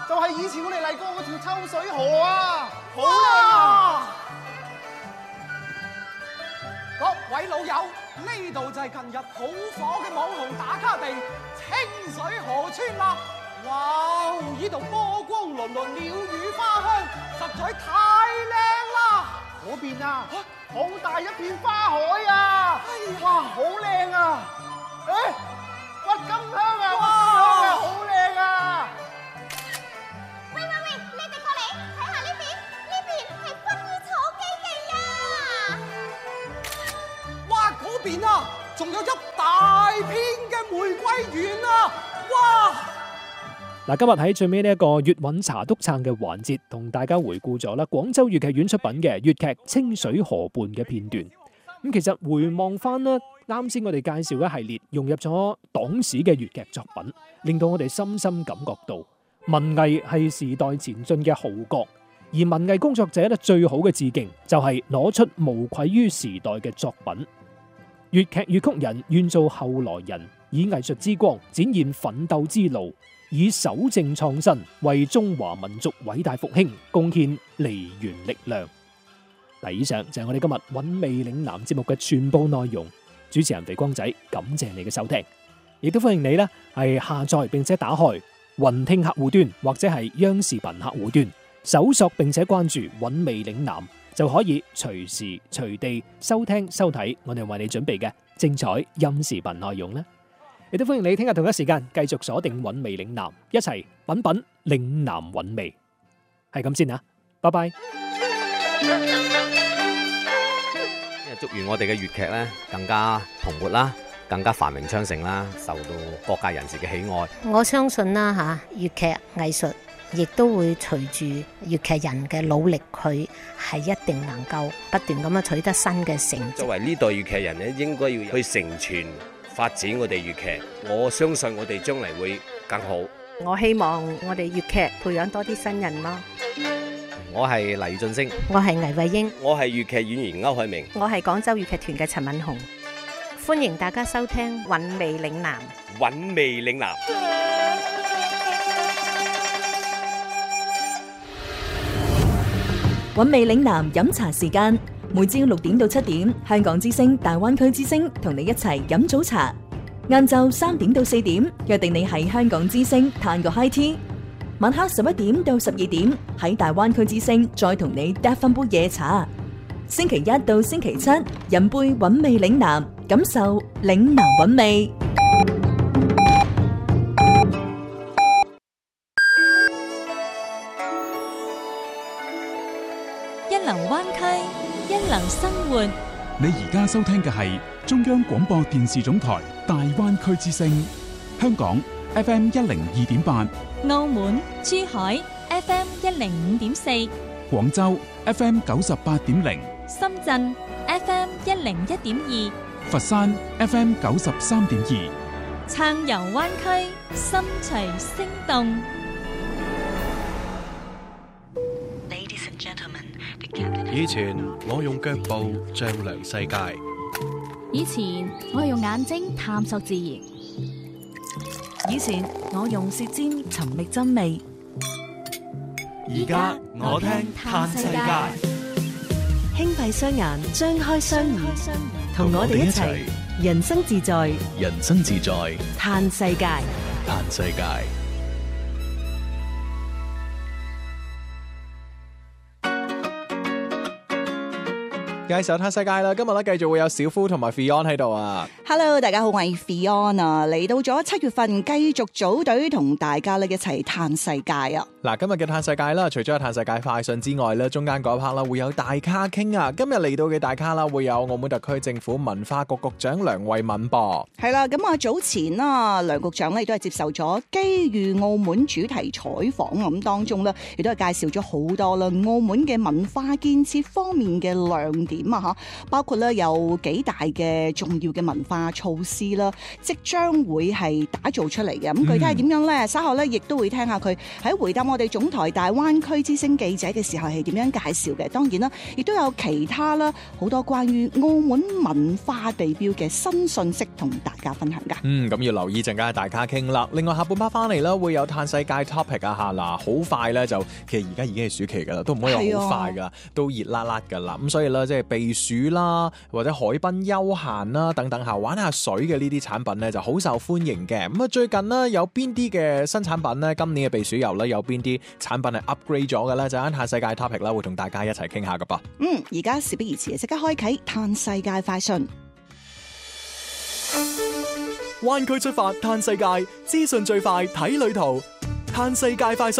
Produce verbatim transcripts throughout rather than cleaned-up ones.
就係以前我哋嚟過嗰條臭水河啊！好靚啊！ 各位老友，呢度就係近日好火嘅網紅打卡地清水河村啦！哇，呢度波光粼粼，鳥語花香，實在太靚啦！ 嗰邊啊，好大一片花海啊！哇，好靚啊！誒，鬱金香啊，鬱金香啊，好靚啊！ 喂喂喂，你哋過嚟睇下呢邊，呢邊係薰衣草基地啊！ 哇，嗰邊啊，仲有一大片嘅玫瑰園啊！哇！ 嗱，今日喺最尾呢一個粵韻茶篤撐嘅環節，同大家回顧咗啦廣州粵劇院出品嘅粵劇《清水河畔》嘅片段。咁其實回望翻啦，啱先我哋介紹一系列融入咗黨史嘅粵劇作品，令到我哋深深感覺到文藝係時代前進嘅號角，而文藝工作者咧最好嘅致敬就係攞出無愧於時代嘅作品。粵劇粵曲人願做後來人，以藝術之光展現奮鬥之路，以守正創新為中華民族偉大復興貢獻梨園力量。嗱，以上就係我哋今日韻味嶺南節目嘅全部內容。主持人肥光仔，感謝你嘅收聽，亦都歡迎你呢係下載並且打開雲聽客戶端或者係央視頻客戶端，搜索並且關注韻味嶺南，就可以隨時隨地收聽收睇我哋為你準備嘅精彩音視頻內容啦。亦都歡迎你聽日同一時間繼續鎖定韻味嶺南，一齊品品嶺南韻味。係咁先啊，拜拜。 祝願我哋嘅粵劇咧更加蓬勃啦，更加繁榮昌盛啦，受到各界人士嘅喜愛。 我相信啦嚇，粵劇藝術亦都會隨住粵劇人嘅努力，佢係一定能夠不斷咁樣取得新嘅成績。 作為呢代粵劇人咧，應該要去承傳發展我哋粵劇。我相信我哋將嚟會更好。 我希望我哋粵劇培養多啲新人咯。 我係黎俊升， 我係倪慧英， 我係粵劇演員歐海明， 我係廣州粵劇團嘅陳敏紅。 歡迎大家收聽《韻味嶺南》。 韻味嶺南。 韻味嶺南飲茶時間，每朝六點到七點，香港之聲、大灣區之聲同你一齊飲早茶。晏晝三點到四點，約定你喺香港之聲嘆個 high tea。晚黑十一點到十二點，喺大灣區之聲再同你嗒翻杯夜茶。星期一到星期七，飲杯韻味嶺南，感受嶺南韻味。 一流灣區，一流生活。 你而家收聽嘅係中央廣播電視總台大灣區之聲，香港 F M 一零二點八， 澳門、珠海 F M 一零五點四， 廣州 F M 九十八點零， 深圳 F M 一零一點二， 佛山 F M 九十三點二， 暢遊灣區，心隨聲動。 以前我用腳步丈量世界， 以前我係用眼睛探索自然， 以前我用舌尖尋覓真味， 而家我聽嘆世界。 輕閉雙眼，張開雙耳，同我哋一齊人生自在， 人生自在嘆世界， 嘆世界。 介紹下世界啦，今日咧繼續會有小夫同埋 Fion 喺度啊。 Hello， 大家好，我係 Fion 啊，嚟到咗七月份，繼續組隊同大家咧一齊嘆世界啊。 嗱，今日嘅嘆世界啦，除咗有嘆世界快訊之外咧，中間嗰一 part 啦會有大咖傾啊。今日嚟到嘅大咖啦，會有澳門特區政府文化局局長梁慧敏噃。 係啦，咁啊早前啊，梁局長咧亦都係接受咗機遇澳門主題採訪，咁當中咧亦都係介紹咗好多啦，澳門嘅文化建設方面嘅亮點。點啊嚇，包括咧有幾大嘅重要嘅文化措施啦，即將會係打造出嚟嘅。咁具體係點樣咧？稍後咧亦都會聽下佢喺回答我我哋總台大灣區之星記者嘅時候係點樣介紹嘅。當然啦，亦都有其他啦，好多關於澳門文化地標嘅新信息同大家分享噶。 嗯，咁要留意陣間大家傾啦。另外下半 part 翻嚟啦，會有嘆世界 topic 啊嚇嗱，好快咧就其實而家已經係暑期㗎啦，都唔可以話好快㗎，啊、都熱辣辣㗎啦。咁所以咧即係避暑啦，或者海濱休閒啦等等下玩下水嘅呢啲產品咧就好受歡迎嘅。咁啊最近呢，有邊啲嘅新產品咧？今年嘅避暑遊咧有邊啲產品係 upgrade 咗嘅咧？就喺嘆世界 topic 啦，會同大家一齊傾下㗎噃。 嗯，而家事不宜遲，即刻開啟嘆世界快訊。 灣區出發嘆世界，資訊最快睇旅途。嘆世界快訊。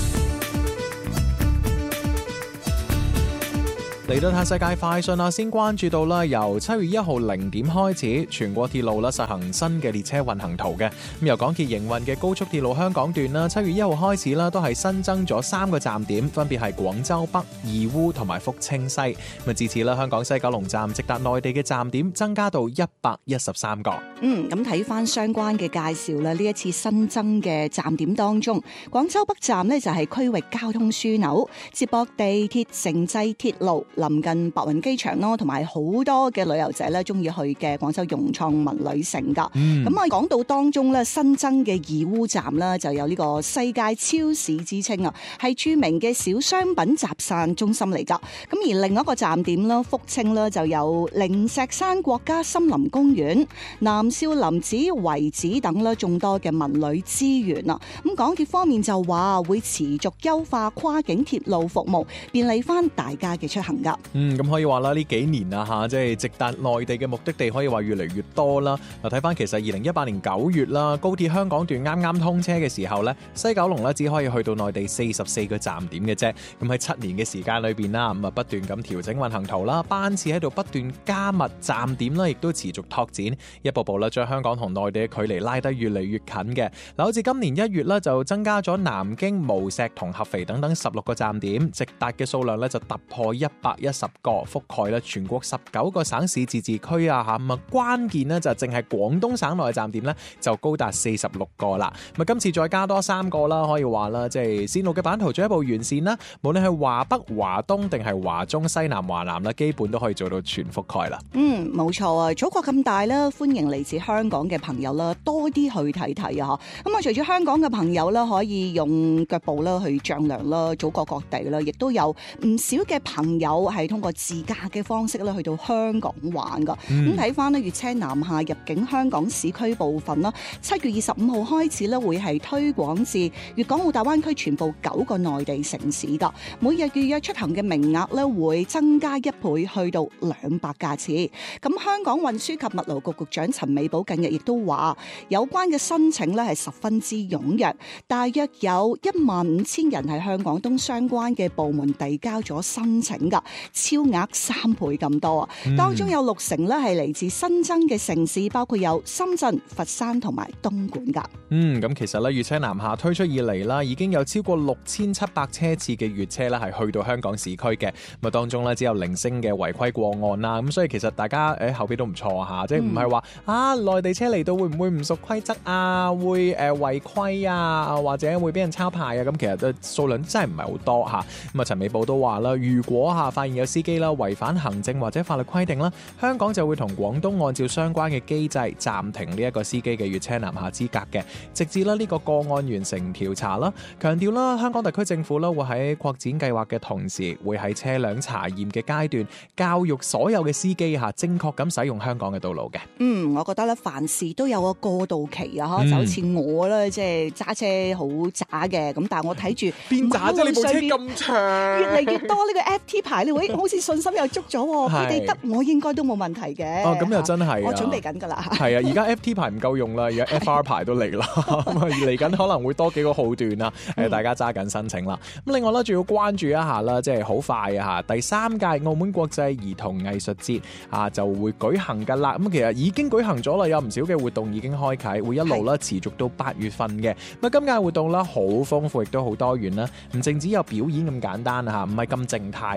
嚟到嘆世界快訊啦，先關注到啦，由七月一號零點開始，全國鐵路啦實行新嘅列車運行圖嘅。咁由港鐵營運嘅高速鐵路香港段啦，七月一號開始啦，都係新增咗三個站點，分別係廣州北、義烏同埋福清西。咁啊，至此啦，香港西九龍站直達內地嘅站點增加到一百一十三個。 嗯，咁睇翻相關嘅介紹啦，呢一次新增嘅站點當中，廣州北站呢就係區域交通樞紐，接駁地鐵、城際鐵路。臨近白雲機場咯，同埋好多嘅旅遊者咧中意去嘅廣州融創文旅城噶。咁啊講到當中咧新增嘅義烏站啦，就有呢個世界超市之稱啊，係著名嘅小商品集散中心嚟噶。咁而另一個站點啦，福清啦就有靈石山國家森林公園、南少林寺遺址等啦眾多嘅文旅資源啊。咁港鐵方面就話會持續優化跨境鐵路服務，便利翻大家嘅出行噶。 嗯，咁可以話啦，呢幾年啊嚇，即係直達內地嘅目的地可以話越嚟越多啦。嗱，睇翻其實二零一八年九月啦，高鐵香港段啱啱通車嘅時候咧，西九龍咧只可以去到內地四十四個站點嘅啫。咁喺七年嘅時間裏邊啦，咁啊不斷咁調整運行圖啦，班次喺度不斷加密，站點啦亦都持續拓展，一步步啦將香港同內地嘅距離拉得越嚟越近嘅。嗱，好似今年一月啦，就增加咗南京、無錫同合肥等等十六個站點，直達嘅數量咧就突破一百一十個，覆蓋咧全國十九個省市自治區啊嚇。咁啊關鍵呢就淨係廣東省內嘅站點咧就高達四十六個啦。咁啊今次再加多三個啦，可以話啦，即係線路嘅版圖進一步完善啦。無論係華北、華東定係華中、西南、華南啦，基本都可以做到全覆蓋啦。 嗯，冇錯啊！祖國咁大啦，歡迎嚟自香港嘅朋友啦，多啲去睇睇啊！咁啊，隨住香港嘅朋友啦，可以用腳步啦去丈量啦，祖國各地啦，亦都有唔少嘅朋友係通過自駕嘅方式咧去到香港玩噶。咁睇翻咧，粵車南下入境香港市區部分啦，七月二十五號開始咧會係推廣至粵港澳大灣區全部九個內地城市噶。每日預約出行嘅名額咧會增加一倍，去到兩百架次。咁香港運輸及物流局局長陳美寶近日亦都話，有關嘅申請咧係十分之踴躍，大約有一萬五千人係向廣東相關嘅部門遞交咗申請噶，超額三倍咁多啊！嗯、當中有六成咧係嚟自新增嘅城市，包括有深圳、佛山同埋東莞噶。 嗯，咁其實咧，粵車南下推出以嚟啦，已經有超過六千七百車次嘅粵車咧係去到香港市區嘅。咁啊，當中咧只有零星嘅違規個案啦。咁所以其實大家誒後邊都唔錯嚇，即係唔係話啊內地車嚟到會唔會唔熟規則啊，會誒、呃、違規啊，或者會俾人抄牌啊？咁其實都數量真係唔係好多嚇。咁啊，陳美寶都話啦，如果嚇發現有司機啦違反行政或者法律規定啦，香港就會同廣東按照相關嘅機制暫停呢一個司機嘅粵車南下資格嘅，直至啦呢個個案完成調查啦。強調啦，香港特區政府啦會喺擴展計劃嘅同時，會喺車輛查驗嘅階段教育所有嘅司機嚇正確咁使用香港嘅道路嘅。 嗯，我覺得咧凡事都有個過渡期啊，嗯、就好似我咧，即係揸車好渣嘅，咁但係我睇住邊渣啫？你部車咁長， 越嚟越多呢個 F T 牌，你會好似信心又足咗，佢哋得我應該都冇問題嘅。 哦，咁又真係， 我準備緊㗎啦。 係啊，而家 F T 牌唔夠用啦，而家 F R 牌都嚟啦，嚟緊可能會多幾個號段啦，誒，大家揸緊申請啦。咁另外咧，仲要關注一下啦，即係好快啊嚇，第三屆澳門國際兒童藝術節啊就會舉行㗎啦。咁其實已經舉行咗啦，有唔少嘅活動已經開啟，會一路啦持續到八月份嘅。咁啊，今屆活動啦好豐富，亦都好多元啦，唔淨止有表演咁簡單啊嚇，唔係咁靜態嘅，唔淨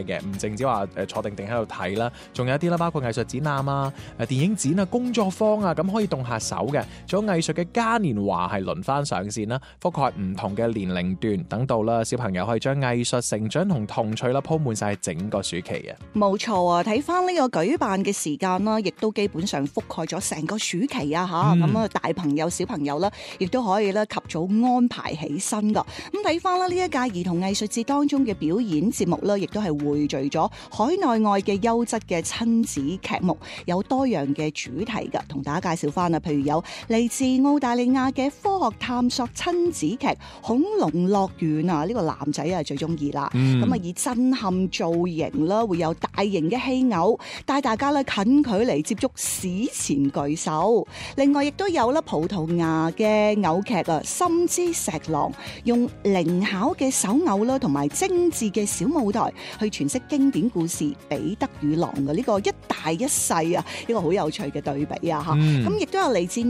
淨止話誒坐定定喺度睇啦，仲有啲啦，包括藝術展覽啊、誒電影展啊、工作坊啊，咁可以動下手嘅。仲有藝術嘅嘉年華係輪番上線啦，覆蓋唔同嘅年齡段，等到啦小朋友可以將藝術成長同童趣啦鋪滿晒整個暑期啊！ 冇錯啊，睇翻呢個舉辦嘅時間啦，亦都基本上覆蓋咗成個暑期啊吓，咁啊、嗯、大朋友小朋友啦，亦都可以咧及早安排起身噶。咁睇翻啦呢一屆兒童藝術節當中嘅表演節目咧，亦都係匯聚咗海內外嘅優質嘅親子劇目，有多樣嘅主題噶，同大家介紹翻啊，譬如有嚟自澳大利亞嘅科學探索親子劇《恐龍樂園》啊，呢、這個男仔啊最中意啦。咁啊、嗯、以震撼造型啦，會有大型嘅戲偶帶大家咧近距離接觸史前巨獸。另外亦都有啦葡萄牙嘅偶劇啊《心之石狼》，用靈巧嘅手偶啦同埋精緻嘅小舞台去詮釋經典故事《彼得與狼》嘅呢個一大一細啊，呢個好有趣嘅對比啊吓。咁亦都有嚟自